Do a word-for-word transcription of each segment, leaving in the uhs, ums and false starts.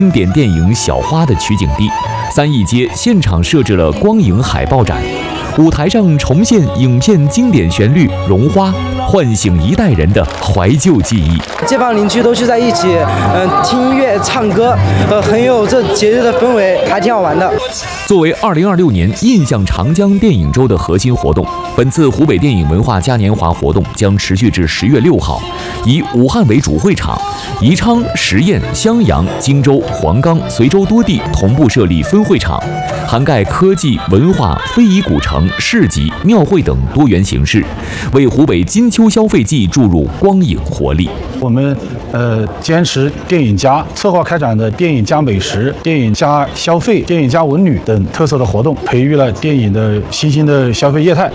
经典电影《小花》的取景地。三义街现场设置了光影海报展，舞台上重现影片经典旋律《绒花》，唤醒一代人的怀旧记忆。 街坊邻居都聚在一起，嗯、呃，听音乐、唱歌，呃，很有这节日的氛围，还挺好玩的。 作为二零二六年印象长江电影周的核心活动，本次湖北电影文化嘉年华活动将持续至十月六号，以武汉为主会场，宜昌、十堰、襄阳、荆州、黄冈、随州多地同步设立分会场，涵盖科技、文化、非遗古城、市集、庙会等多元形式，为湖北金秋消费季注入光影活力。 我们呃坚持电影加，策划开展的电影加美食、电影加消费、电影加文旅等特色的活动，培育了电影的新兴的消费业态。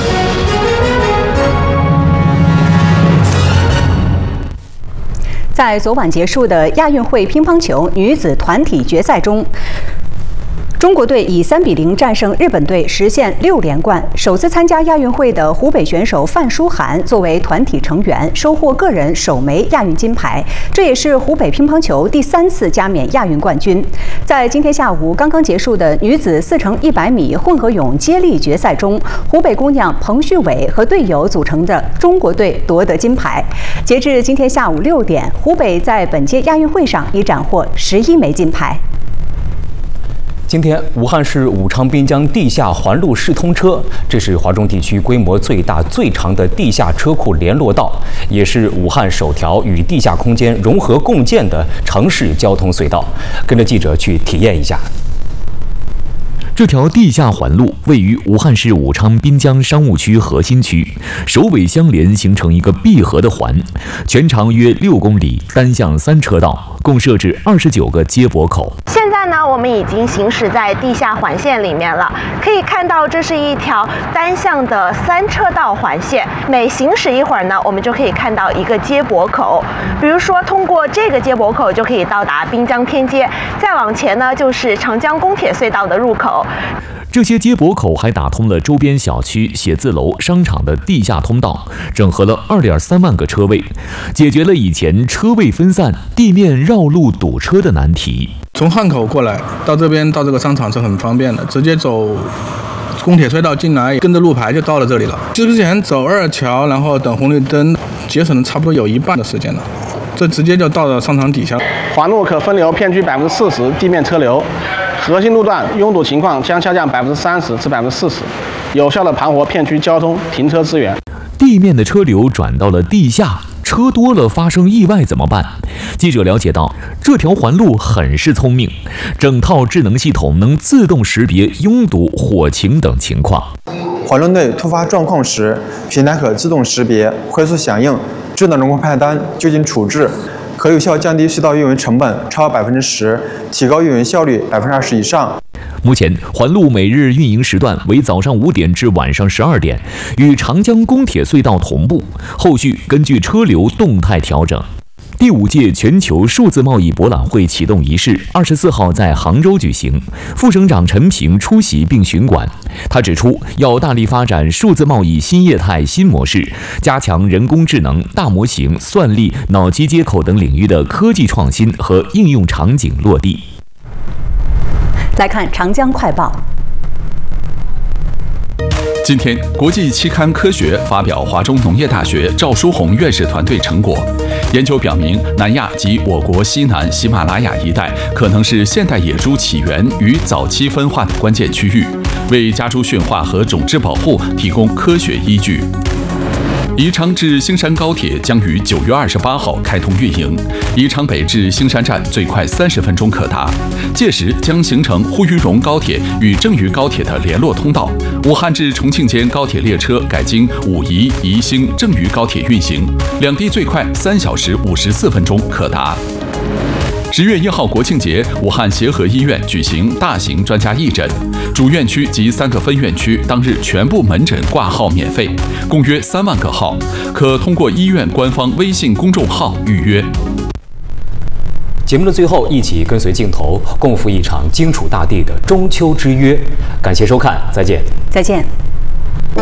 在昨晚结束的亚运会乒乓球女子团体决赛中，中国队以三比零战胜日本队，实现六连冠。首次参加亚运会的湖北选手范书涵作为团体成员，收获个人首枚亚运金牌，这也是湖北乒乓球第三次加冕亚运冠军。在今天下午刚刚结束的女子四乘一百米混合泳接力决赛中，湖北姑娘彭旭伟和队友组成的中国队夺得金牌。截至今天下午六点，湖北在本届亚运会上已斩获十一枚金牌。 今天，武汉市武昌滨江地下环路试通车，这是华中地区规模最大、最长的地下车库联络道，也是武汉首条与地下空间融合共建的城市交通隧道。跟着记者去体验一下。 这条地下环路位于武汉市武昌滨江商务区核心区，首尾相连，形成一个闭合的环，全长约六公里，单向三车道，共设置二十九个接驳口。 现在呢，我们已经行驶在地下环线里面了，可以看到这是一条单向的三车道环线，每行驶一会儿呢，我们就可以看到一个接驳口。比如说，通过这个接驳口就可以到达滨江天街，再往前呢就是长江公铁隧道的入口。 这些接驳口还打通了周边小区、写字楼、商场的地下通道，整合了 二点三万个车位，解决了以前车位分散、地面绕路堵车的难题。 从汉口过来到这边到这个商场是很方便的，直接走公铁隧道进来，跟着路牌就到了这里了。之前走二桥，然后等红绿灯，节省了差不多有一半的时间了。这直接就到了商场底下。 环路可分流片区百分之四十地面车流，核心路段拥堵情况将下降百分之三十至百分之四十，有效的盘活片区交通停车资源。 地面的车流转到了地下，车多了发生意外怎么办？记者了解到，这条环路很是聪明，整套智能系统能自动识别拥堵、火情等情况。 环路内突发状况时，平台可自动识别、快速响应，智能人工派单、就近处置，可有效降低隧道运维成本超百分之十，提高运维效率百分之二十以上。 目前，环路每日运营时段为早上五点至晚上十二点，与长江公铁隧道同步，后续根据车流动态调整。第五届全球数字贸易博览会启动仪式二十四号在杭州举行，副省长陈平出席并巡馆。他指出，要大力发展数字贸易新业态新模式，加强人工智能、大模型、算力、脑机接口等领域的科技创新和应用场景落地。 来看长江快报。 今天，国际期刊《科学》发表华中农业大学赵书鸿院士团队成果。研究表明，南亚及我国西南喜马拉雅一带可能是现代野猪起源与早期分化的关键区域，为家猪驯化和种质保护提供科学依据。宜昌至兴山高铁将于九月二十八号开通运营，宜昌北至兴山站最快三十分钟可达，届时将形成呼吁荣高铁与郑渝高铁的联络通道。武汉至重庆间高铁列车改经武夷、宜兴、郑渝高铁运行，两地最快三小时五十四分钟可达。十月一号国庆节，武汉协和医院举行大型专家义诊，主院区及三个分院区当日全部门诊挂号免费，共约三万个号，可通过医院官方微信公众号预约。 节目的最后，一起跟随镜头，共赴一场荆楚大地的中秋之约。感谢收看，再见。 再见。